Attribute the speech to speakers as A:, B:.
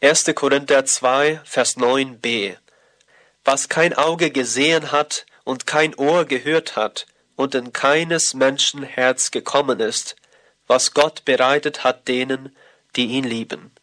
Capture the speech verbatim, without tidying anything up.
A: erster Korinther zwei, Vers neun b. Was kein Auge gesehen hat und kein Ohr gehört hat und in keines Menschen Herz gekommen ist, was Gott bereitet hat denen, die ihn lieben.